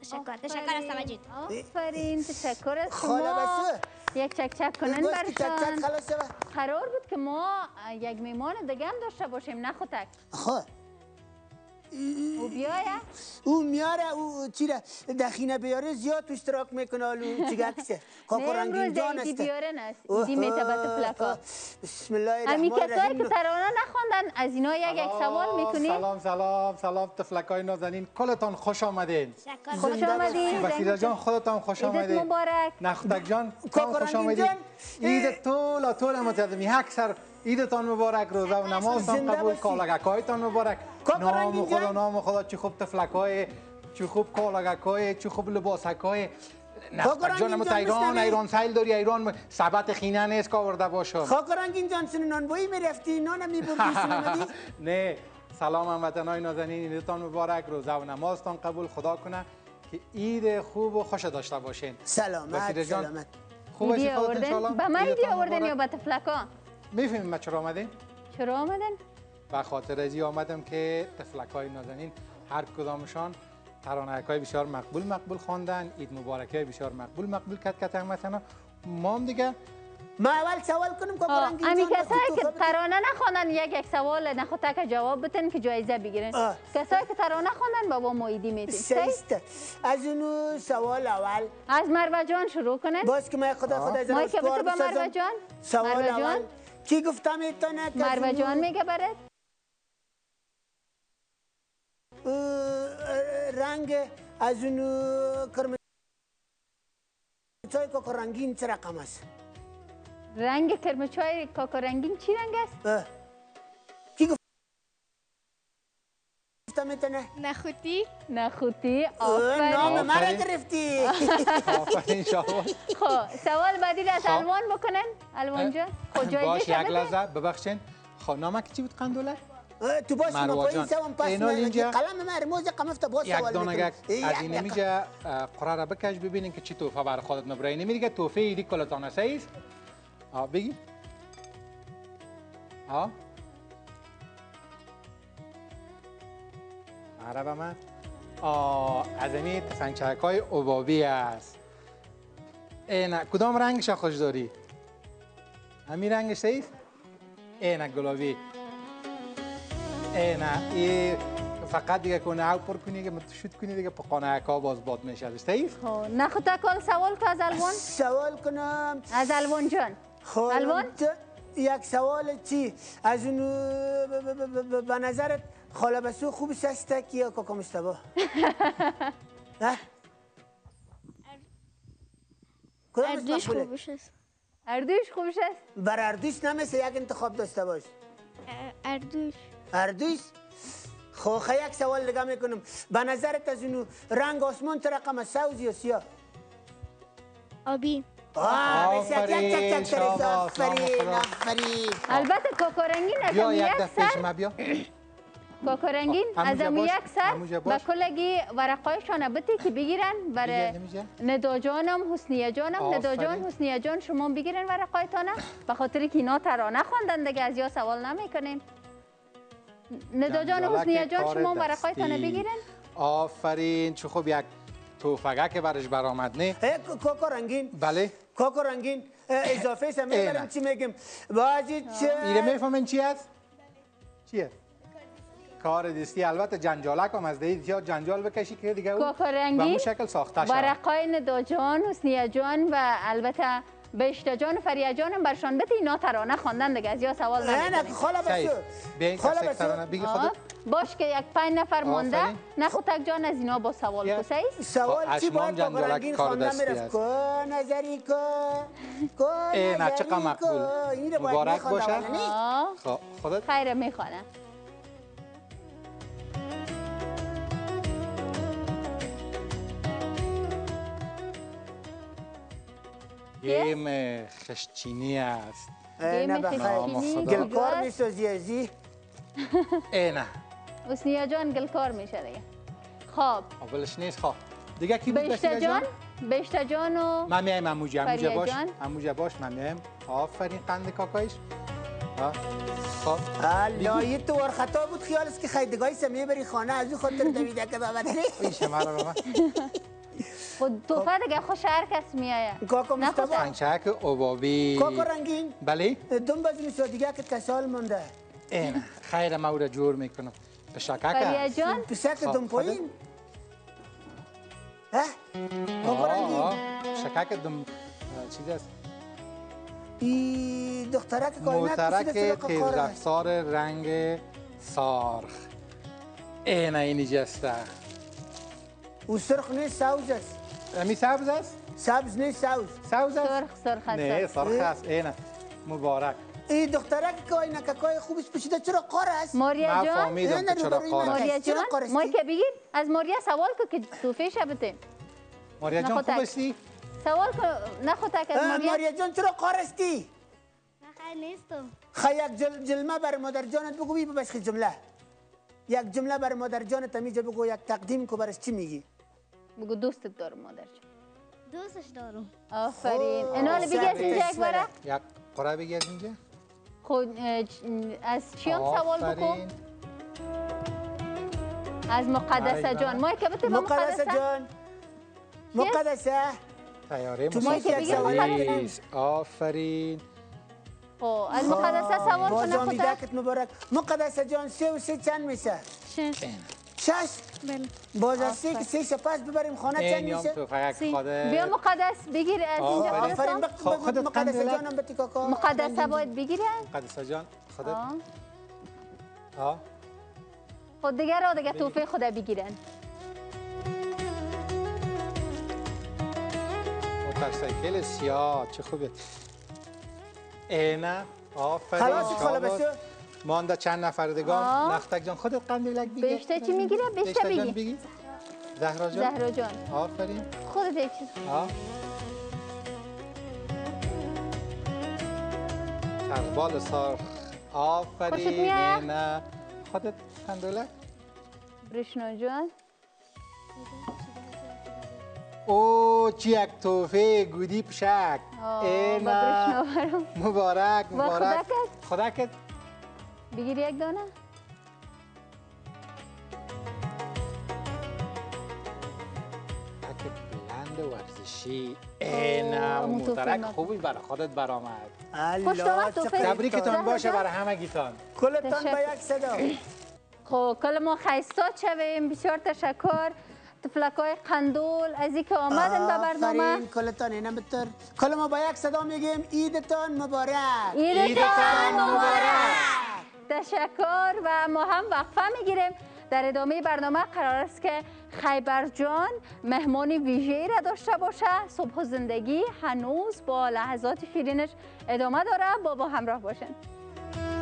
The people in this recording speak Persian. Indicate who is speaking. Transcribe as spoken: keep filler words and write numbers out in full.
Speaker 1: تشکر تشکر از توجه.
Speaker 2: آفرین تشکر از
Speaker 3: خاله
Speaker 2: شما.
Speaker 3: بسو
Speaker 2: یک چک چک کنن
Speaker 3: گوشت که چک چک
Speaker 2: برشان.
Speaker 3: خلاص شود.
Speaker 2: قرار بود که ما یک میمان دیگه هم داشته باشیم نه خودک.
Speaker 3: خب
Speaker 2: او بیایه
Speaker 3: او میاره او چی را دخینه بیاره زیاد تو اشتراک میکنه الو چیگکسه
Speaker 2: نه
Speaker 3: کاکو رنگین
Speaker 2: امروز
Speaker 3: جان
Speaker 2: ایدی
Speaker 3: است
Speaker 2: بیاره نست ایدی میتبت فلکا.
Speaker 3: بسم الله
Speaker 2: امی
Speaker 3: الرحمن
Speaker 2: کسایی که
Speaker 3: الرحیم
Speaker 2: ترانه نخواندن از اینا یک یک سوال میکنیم.
Speaker 4: سلام سلام سلام تفلکای نازنین کلتان خوش آمدین.
Speaker 1: تشکر.
Speaker 2: خوش آمدید.
Speaker 4: بسیره جان خودتان خوش
Speaker 2: عیدت
Speaker 4: آمدید.
Speaker 2: مبارک.
Speaker 4: نخودک جان
Speaker 3: کاکو
Speaker 4: خوش
Speaker 3: رنگین
Speaker 4: آمدید.
Speaker 3: جان.
Speaker 4: عید طول طول متعدمی یک سر عیدتان مبارک روزه و نمازتان
Speaker 3: زنده
Speaker 4: قبول
Speaker 3: باشی.
Speaker 4: کالگکایتان مبارک.
Speaker 3: کاکو
Speaker 4: نام
Speaker 3: رنگین
Speaker 4: خدا
Speaker 3: جان.
Speaker 4: نام خدا چی خوب تفلکای چی خوب کالگکای چی خوب لباسکای نخودک جان
Speaker 3: رنگین
Speaker 4: اما
Speaker 3: جان
Speaker 4: ایران
Speaker 3: بشنوی؟
Speaker 4: ایران سیل داری ایران ثبت خینه نیست که آورده باشم.
Speaker 3: خاک رنگین جان سن نانبایی میرفتی نان میبردی سلامتی
Speaker 4: نه سلام هموطنان نازنین عیدتان مبارک روزه و نمازتان قبول خدا کنه که عید خوب و خوش داشته باشین.
Speaker 3: سلامت
Speaker 4: وسیله جان،
Speaker 3: سلامت
Speaker 4: خوب
Speaker 2: ایدی
Speaker 4: باشی خودت
Speaker 2: آوردن
Speaker 4: انشالله.
Speaker 2: به من ایدی
Speaker 4: عیدتان
Speaker 2: آوردن
Speaker 4: مبارک.
Speaker 2: یا به تفلکا؟
Speaker 4: میفهمیم ما چرا آمدین؟
Speaker 2: چرا آمدن؟
Speaker 4: به خاطر ازی آمدم که تفلکای نازنین هر کدامشان ترانه‌های بسیار مقبول مقبول خواندن، عید مبارکه بسیار مقبول مقبول کت کت مثلا ما هم دیگه
Speaker 3: ما اول سوال کنم کاکو
Speaker 2: آه،
Speaker 3: رنگین
Speaker 2: امی
Speaker 3: جان
Speaker 2: کسایی
Speaker 3: تو
Speaker 2: که
Speaker 3: خبر-
Speaker 2: ترانه نخواندن یک یک سوال نخوتک جواب بتن که جایزه بگیرن.
Speaker 3: آه.
Speaker 2: کسایی که ترانه خواندن بابا ما ایدی میتیم.
Speaker 3: سیست از اونو سوال اول
Speaker 2: از مروه جان شروع کنن.
Speaker 3: باز که من خدا خدا از
Speaker 2: ما که
Speaker 3: رستگار
Speaker 2: بده به
Speaker 3: بسازم.
Speaker 2: مروه جان.
Speaker 3: سوال
Speaker 2: مروه جان.
Speaker 3: اول کی گفتم ایتانه که
Speaker 2: مروه
Speaker 3: از
Speaker 2: جان
Speaker 3: اونو،
Speaker 2: میگه برات.
Speaker 3: اه، رنگ از اونو کرم چای کاکو رنگین چه رقم است؟
Speaker 2: رنگ کرمچای کاکا رنگین چی رنگ است؟
Speaker 3: اه. کی گفتم ایتانه؟
Speaker 1: نخوتی
Speaker 2: نخوتی.
Speaker 3: اه،
Speaker 2: آفرین.
Speaker 3: نام مرا
Speaker 4: آفرین.
Speaker 3: گرفتی
Speaker 4: آفرین شما
Speaker 2: خب سوال بعدی از
Speaker 4: خب.
Speaker 2: الوان بکنن. الوان جان خود جایزه
Speaker 4: باش یک
Speaker 2: بده.
Speaker 4: لحظه ببخشین خانمک چی بود قندوله؟
Speaker 3: اه، تو باش
Speaker 4: مروه
Speaker 3: ما پایین
Speaker 4: جان.
Speaker 3: سوام پس
Speaker 4: اینال اینجا
Speaker 3: قلم من رموز قمفت باز
Speaker 4: یک
Speaker 3: سوال
Speaker 4: دانه
Speaker 3: میکنم
Speaker 4: یک از این میجا قرار را بکش ببینین که چی توفه برای خودت مبرای نمیدیگه توفه ایدی کلتان است ایست آه بگی آه عرب من آه از این تفنگچک های عبابی است اینه کدام رنگش خوش داری؟ همین رنگش ایست؟ اینه گلابی اینه ای فقط دیگه کنه او پر کنی که شوت کنی دیگه پقانه ها باز باد میشه ازش ایست؟
Speaker 2: خب نخوتک کل سوال که از الوان.
Speaker 3: سوال کنم
Speaker 2: از الوان جان.
Speaker 3: خب
Speaker 2: الوان؟
Speaker 3: یک سوال چی از اونو ب- ب- ب- ب- به نظرت خاله بسو خوبش است که یا کاکا مصطفی ها؟ کدامش
Speaker 1: اردوش
Speaker 3: مقبوله؟
Speaker 1: خوبش است.
Speaker 2: اردوش خوبش است.
Speaker 3: بر اردوش نمیشه یک انتخاب داشته باش
Speaker 1: اه، اردوش
Speaker 3: اردوش خب خب یک سوال دیگه میکنم به نظرت از اونو رنگ آسمان چه رقم است سبز یا سیاه
Speaker 1: آبی
Speaker 3: آه بس یک یک یک یک
Speaker 4: شاباس،
Speaker 3: ترس آفرین
Speaker 4: نام
Speaker 3: آفرین
Speaker 2: البته کاکا رنگین از
Speaker 4: بیا
Speaker 2: امو
Speaker 4: یک
Speaker 2: یک
Speaker 4: دفعه پیش
Speaker 2: سر
Speaker 4: ما بیا
Speaker 2: کاکا رنگین
Speaker 4: آه،
Speaker 2: از
Speaker 4: اموجه
Speaker 2: امو
Speaker 4: باش،
Speaker 2: یک سر
Speaker 4: اموجه
Speaker 2: به
Speaker 4: باش.
Speaker 2: کلگی ورقایشان بتی که بگیرن برای
Speaker 4: دیگه نمیشه؟
Speaker 2: ندا جانم حسنیه جانم ندا جان
Speaker 4: آفرین.
Speaker 2: حسنیه جان شما بگیرن ورقایتانه به خاطر که اینا ترانه خواندن دیگه از یا سوال نمیکنیم ندا جان
Speaker 4: جنجالک
Speaker 2: حسنیه جان
Speaker 4: کار
Speaker 2: شما
Speaker 4: دستی.
Speaker 2: ورقایتانه بگیرن
Speaker 4: آفرین چه خوب یک توفگه که برش برآمد نه
Speaker 3: اه، کاکا رنگین
Speaker 4: بله
Speaker 3: کاکا رنگین اه، اضافه سم
Speaker 4: اینه.
Speaker 3: میبرم چی میگم بازی چه
Speaker 4: میره میفهمین چی است؟ چیه؟ کار دستی البته جنجالک هم از دهید زیاد جنجال بکشی که دیگه او
Speaker 2: کاکا
Speaker 4: به
Speaker 2: رنگین
Speaker 4: اون شکل ساخته شد
Speaker 2: ورقای ندا جان حسنیه جان و البته بهشته جان و فریه جانم برشان بتی اینا ترانه خواندن دیگه از یا سوال
Speaker 3: نه نه
Speaker 2: نمیکنیم
Speaker 3: خاله
Speaker 4: سعید
Speaker 3: بسو
Speaker 4: بیاین
Speaker 3: خاله
Speaker 4: کسی ترانه
Speaker 3: بسو
Speaker 4: بگی
Speaker 2: آه،
Speaker 4: خودت
Speaker 2: باش که یک پنج نفر مانده
Speaker 4: آفرین.
Speaker 2: نخوتک جان از اینا با سوال
Speaker 4: یا.
Speaker 2: کسایی
Speaker 3: سوال
Speaker 4: خب،
Speaker 3: چی
Speaker 4: اشمام
Speaker 3: باید کاکا
Speaker 4: جنجالک
Speaker 3: رنگین
Speaker 4: کار
Speaker 3: خواندن
Speaker 4: دستی
Speaker 3: میرفت
Speaker 4: است.
Speaker 3: که نظری که که
Speaker 4: ای نه
Speaker 3: نظری
Speaker 4: چقدر مقبول
Speaker 3: که. این رو باید
Speaker 4: مبارک
Speaker 3: میخواند
Speaker 4: باشه
Speaker 3: اول، نه؟
Speaker 2: آه
Speaker 4: خب خودت
Speaker 2: خیر میخوانم
Speaker 4: گیم خشچینی است
Speaker 3: اه،
Speaker 2: گیم
Speaker 3: نه بخیر
Speaker 2: خشکینی
Speaker 4: خدا.
Speaker 3: گلکار
Speaker 2: کجاست؟
Speaker 3: میسازی ازی
Speaker 4: ای نه
Speaker 2: حسنیه جان گلکار میشه دیگه خب
Speaker 4: اولش نیست خب دیگه کی بود
Speaker 2: بهشته
Speaker 4: بسیار
Speaker 2: جان
Speaker 4: جان؟
Speaker 2: بهشته جان و
Speaker 4: من میایم اموجه اموجه
Speaker 2: فریه
Speaker 4: باش
Speaker 2: جان.
Speaker 4: اموجه باش من میایم آفرین قند کاکایش ها خب
Speaker 3: لایه تو ور خطا بود خیال است که خیدگاهی سمیه بری خانه از او خاطر دویده که بابا داری
Speaker 4: این شما رو به من
Speaker 2: خود توفه دیگه خوش هر کس میایه.
Speaker 3: کاکا مصطفی
Speaker 4: سنگچک عبابی.
Speaker 3: کاکا رنگین
Speaker 4: بله.
Speaker 3: دم بازی سو دیگه که تسال مونده
Speaker 4: این خیر ما او را جور میکنم. بشکک
Speaker 2: فریا جان
Speaker 3: پسک دم
Speaker 4: خب،
Speaker 3: پایین ها کاکا رنگین
Speaker 4: شکک دم چیز است.
Speaker 3: ای دخترک کائنات
Speaker 4: موترک
Speaker 3: کشیده سراغ
Speaker 4: تیز
Speaker 3: قاره.
Speaker 4: رفتار رنگ سارخ. این اینی جسته.
Speaker 3: او سرخ نیست سوز است
Speaker 4: امی سبز است؟
Speaker 3: سبز نیست سوز
Speaker 4: سبز است؟
Speaker 2: سرخ سرخ
Speaker 4: نه
Speaker 2: است.
Speaker 4: سرخ است. این مبارک.
Speaker 3: ای دخترک کائنات ککای خوبش پوشیده چرا قاره است
Speaker 2: ماریا
Speaker 4: من
Speaker 2: جان
Speaker 4: فهمیدم که چرا
Speaker 3: روبروی
Speaker 4: قاره
Speaker 3: من.
Speaker 4: است.
Speaker 2: ماریا
Speaker 3: چرا
Speaker 2: جان
Speaker 3: قارستی؟
Speaker 2: ما که بگیر از ماریا سوال که که توفه شبته
Speaker 4: ماریا جان
Speaker 2: نخوتک.
Speaker 4: خوب هستی؟
Speaker 2: سوال که نخوتک از
Speaker 3: اه،
Speaker 2: ماریا
Speaker 3: ماریا جان چرا قارستی
Speaker 1: نخیر نیستم.
Speaker 3: خا یک جل جلمه بر مادر جانت بگو بی بس جمله یک جمله بر مادر جانت میجا بگو یک تقدیم کو برش چی میگی
Speaker 2: بگو دوستت دارم مادر جان
Speaker 1: دوستش دارم.
Speaker 2: آفرین
Speaker 3: خب،
Speaker 2: اینا رو بگی از اینجا یک باره
Speaker 4: یک قره بگی از اینجا؟
Speaker 2: خود اه، چ- از چیان سوال بکن
Speaker 4: آفرین.
Speaker 2: از مقدسه
Speaker 4: آره،
Speaker 2: جان ما که بته با
Speaker 3: مقدسه
Speaker 2: مقدسه
Speaker 3: جان مقدسه
Speaker 4: تیاره
Speaker 3: تو ما که یک
Speaker 4: مسافری. آفرین.
Speaker 2: خب از مقدسه سوال
Speaker 3: با
Speaker 2: کن نخوتک
Speaker 3: جامیدکت مبارک مقدسه جان سه و سه چند میشه
Speaker 1: شش.
Speaker 4: این.
Speaker 3: شش
Speaker 1: بله.
Speaker 3: باز از سه که سه شپس ببریم خانه چند
Speaker 4: این یام
Speaker 3: میشه
Speaker 4: تو فقط
Speaker 1: سی.
Speaker 4: خاله.
Speaker 2: بیا مقدس بگیر از اینجا
Speaker 4: آفرین.
Speaker 3: آفرین
Speaker 2: خودتان
Speaker 3: بق-
Speaker 4: خب،
Speaker 3: بق-
Speaker 4: خودت
Speaker 3: مقدسه
Speaker 4: قندلک.
Speaker 3: جانم بتی کاکا
Speaker 2: مقدسه باید بگیره
Speaker 4: مقدسه جان خودت.
Speaker 2: آه.
Speaker 4: آه.
Speaker 2: خود دیگه را دیگه توفه خود بگیرن
Speaker 4: موتورسایکل سیاه چه خوبه. اینه. آفرین.
Speaker 3: خلاص خاله
Speaker 4: شاباش.
Speaker 3: بسو
Speaker 4: مانده چند نفر دیگه.
Speaker 2: آه.
Speaker 4: نختک جان خودت قندیلک بگی.
Speaker 2: بیشتر چی میگیره؟ بیشتر
Speaker 4: جان
Speaker 2: بگی.
Speaker 4: بگی. زهرا جان.
Speaker 2: زهرا جان
Speaker 4: آفرین.
Speaker 2: خودت یک چیز
Speaker 4: آه. چربال سرخ. آفرین.
Speaker 2: خوشت میاد؟
Speaker 4: نه. خودت قندیلک.
Speaker 2: برشنا جان
Speaker 4: او چی یک توفه گودی پشک.
Speaker 2: آه،
Speaker 4: اینا.
Speaker 2: با برشنا برام
Speaker 4: مبارک
Speaker 2: و
Speaker 4: مبارک.
Speaker 2: خودکت؟
Speaker 4: خودکت.
Speaker 2: بگیر یک دانه
Speaker 4: خودک بلند ورزشی. اینا
Speaker 2: همون توفه
Speaker 4: موترک
Speaker 2: من.
Speaker 4: خوبی برای خودت برآمد.
Speaker 2: خوش آمد توفه.
Speaker 4: تبریکتان باشه
Speaker 2: زهرا
Speaker 4: برای همه گیتان.
Speaker 3: کلتان
Speaker 2: تشکر.
Speaker 3: به یک صدا
Speaker 2: خب کل ما خیستات شویم بسیار تشکر تفلکای قندول از اینکه آمدن به برنامه
Speaker 3: آفرین کلتان اینم بتر کل ما با یک صدا میگیم ایدتان مبارک
Speaker 2: عیدتان مبارک تشکر و ما هم وقفه میگیریم در ادامه برنامه قرار است که خیبر جان مهمانی ویژه‌ای را داشته باشه صبح و زندگی هنوز با لحظات شیرینش ادامه داره با با همراه باشین